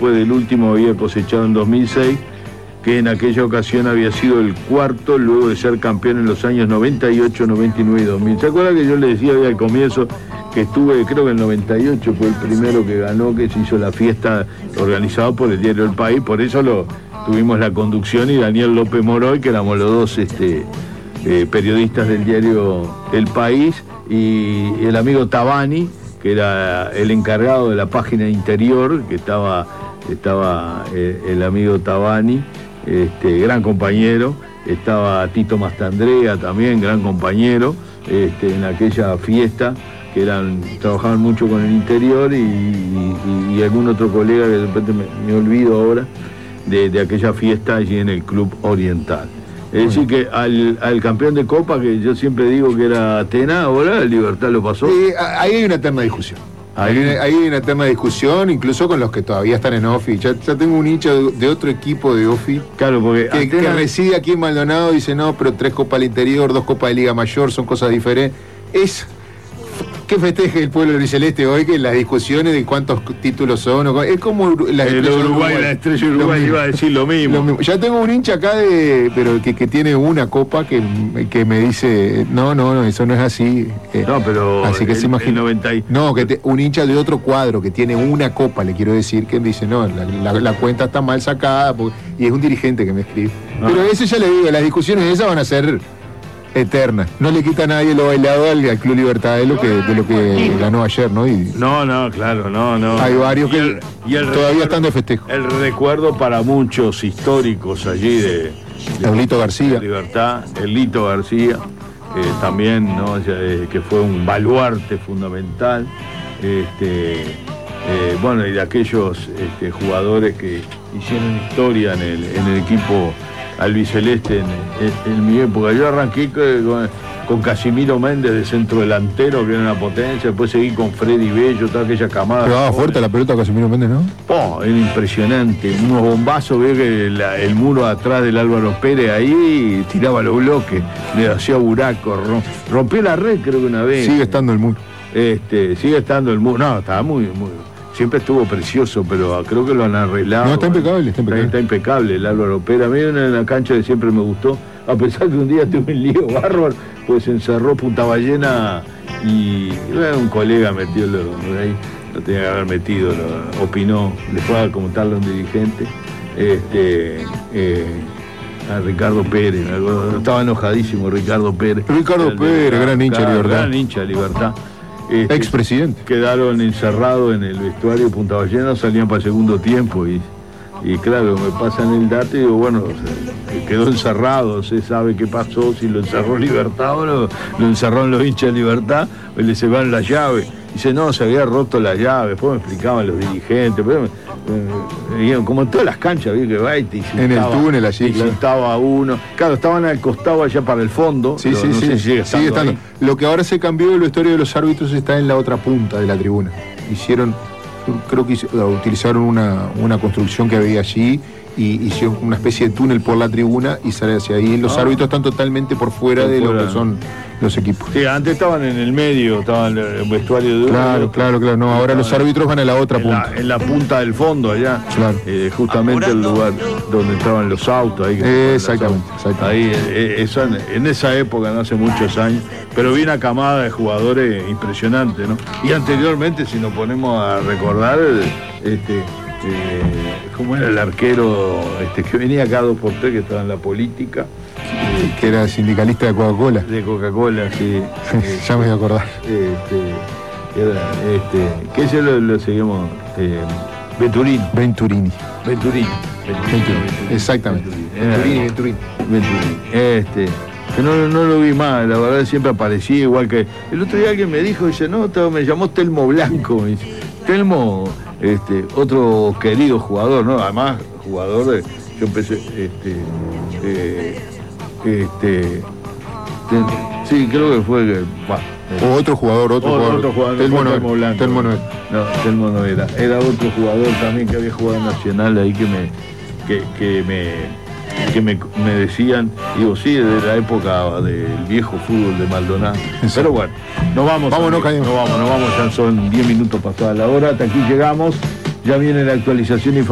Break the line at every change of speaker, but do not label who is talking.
después del último había cosechado en 2006, que en aquella ocasión había sido el cuarto luego de ser campeón en los años 98, 99 y 2000. ¿Se acuerda que yo le decía hoy al comienzo que estuve, creo que el 98 fue el primero que ganó, que se hizo la fiesta organizada por el diario El País? Por eso tuvimos la conducción y Daniel López Moroy, que éramos los dos periodistas del diario El País, y el amigo Tabani, que era el encargado de la página interior, que estaba el amigo Tabani, gran compañero. Estaba Tito Mastandrea también, gran compañero, en aquella fiesta, que trabajaban mucho con el interior, y algún otro colega que de repente me olvido ahora, de aquella fiesta allí en el Club Oriental. Es decir, que al campeón de Copa, que yo siempre digo que era Atena, ahora el Libertad lo pasó.
Ahí hay una eterna discusión. Ahí hay una eterna discusión, incluso con los que todavía están en OFI. Ya tengo un hincha de otro equipo de OFI.
Claro, porque
que reside aquí en Maldonado, dice, no, pero 3 Copas al Interior, 2 Copas de Liga Mayor, son cosas diferentes. ¿Qué festeje el pueblo albiceleste hoy? Que las discusiones de cuántos títulos son, es como
la Estrella Uruguay iba a decir lo mismo.
Ya tengo un hincha acá pero que tiene una copa que me dice, no, eso no es así.
No, pero
así que se imagina. No, un hincha de otro cuadro que tiene una copa, le quiero decir, que me dice, no, la cuenta está mal sacada, y es un dirigente que me escribe. Pero eso ya le digo, las discusiones esas van a ser eterna. No le quita a nadie lo bailado al Club Libertad de lo que ganó ayer, ¿no?
No, claro, no.
Hay varios que todavía están de festejo.
El recuerdo para muchos históricos allí de
Lito García.
Libertad, el Lito García, también, ¿no? Que fue un baluarte fundamental. Bueno, y de aquellos jugadores que hicieron historia en el equipo albiceleste en mi época. Yo arranqué con Casimiro Méndez de centro delantero, que era una potencia, después seguí con Freddy Bello, toda aquella camada.
Pegaba fuerte la pelota a Casimiro Méndez, ¿no?
Era impresionante, unos bombazos, veo que el muro atrás del Álvaro Pérez ahí tiraba los bloques, le hacía buraco, rompió la red creo que una vez.
Sigue estando el muro.
Sigue estando el muro, no, estaba muy siempre estuvo precioso, pero creo que lo han arreglado.
No, está impecable.
Está impecable el Álvaro Pérez. A mí en la cancha de siempre me gustó, a pesar que un día tuve un lío bárbaro, pues se encerró Punta Ballena y un colega metió ahí, lo tenía que haber metido, opinó, le fue a comentarle a un dirigente, a Ricardo Pérez, estaba enojadísimo Ricardo Pérez.
Gran hincha de Libertad.
Gran hincha de Libertad.
Expresidente.
Quedaron encerrados en el vestuario de Punta Ballena, salían para el segundo tiempo y claro, me pasan el dato y digo, bueno, quedó encerrado, se sabe qué pasó, si lo encerró Libertad o lo encerraron los hinchas de Libertad, pues le llevaron la llave. Dice, no, se había roto la llave, después me explicaban los dirigentes, pero como en todas las canchas, vi que va y
en el túnel allí,
estaba uno. Claro, estaban al costado allá para el fondo.
Sí. Sigue estando. Lo que ahora se cambió, el vestuario de los árbitros está en la otra punta de la tribuna. Creo que utilizaron una construcción que había allí y hicieron una especie de túnel por la tribuna y sale hacia ahí. Los árbitros están totalmente por fuera de lo que son los equipos.
Sí, antes estaban en el medio, estaban en el vestuario de uno.
Claro. No, ahora los árbitros van a la otra punta.
En la punta del fondo, allá.
Claro.
Justamente el lugar donde estaban los autos. Ahí
exactamente.
Ahí, en esa época, no hace muchos años. Pero vi una camada de jugadores impresionante, ¿no? Y anteriormente, si nos ponemos a recordar, ¿cómo era el arquero que venía acá 2x3, que estaba en la política?
Que era sindicalista de Coca-Cola.
De Coca-Cola, sí.
Ya me voy a acordar.
Que ese lo seguimos, Venturini.
Exactamente.
Venturini. Que no lo vi más, la verdad siempre aparecía igual que... El otro día alguien me dijo, dice, no, me llamó Telmo Blanco. Dice, Telmo, otro querido jugador, ¿no? Además, jugador yo empecé, sí, creo que fue...
otro jugador.
Telmo no era. Era otro jugador también que había jugado en Nacional ahí que me decían, digo, sí, de la época del viejo fútbol de Maldonado. Pero bueno, nos vamos, ya son 10 minutos pasadas la hora, hasta aquí llegamos, ya viene la actualización informativa.